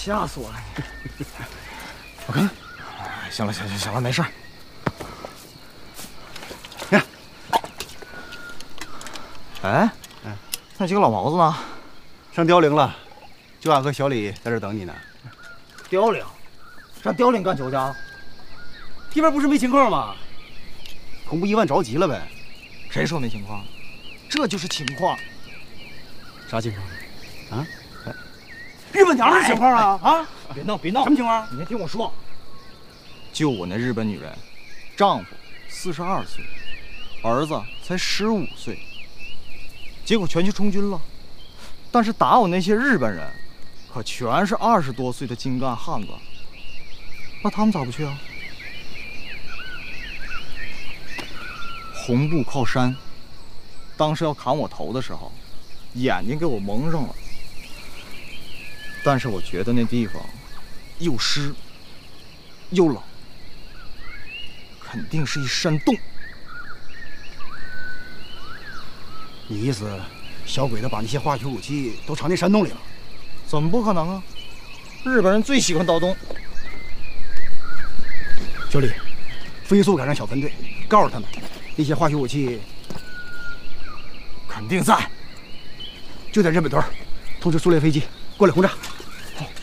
吓死我了！ 我看， 行了，没事。 呀， 哎，那几个老毛子呢？ 上凋零了，就俺和小李在这等你呢。 凋零？上凋零干酒去啊？ 这边不是没情况吗？恐怖1万着急了呗。 谁说没情况？这就是情况。 啥情况？啊？ 日本娘的情况啊！啊！别闹！ 什么情况？ 你先听我说。就我那日本女人，丈夫42岁，儿子才15岁，结果全去充军了。但是打我那些日本人，可全是20多岁的精干汉子。那他们咋不去啊？红布靠山，当时要砍我头的时候，眼睛给我蒙上了。但是我觉得那地方又湿又冷，肯定是一山洞。 你意思，小鬼子把那些化学武器都藏进山洞里了？ 怎么不可能啊？日本人最喜欢盗洞。 小李，飞速赶上小分队，告诉他们，那些化学武器肯定在， 就在日本屯，通知苏联飞机过来轰炸。